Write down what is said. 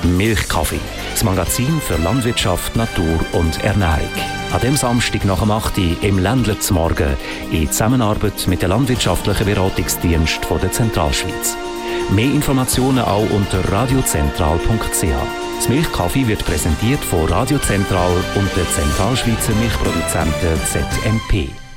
Milchkaffee, das Magazin für Landwirtschaft, Natur und Ernährung. An dem Samstag nach dem 8. Uhr im Ländler zum Morgen in Zusammenarbeit mit dem Landwirtschaftlichen Beratungsdienst von der Zentralschweiz. Mehr Informationen auch unter radiozentral.ch. Das Milchkaffee wird präsentiert von Radio Zentral und der Zentralschweizer Milchproduzenten ZMP.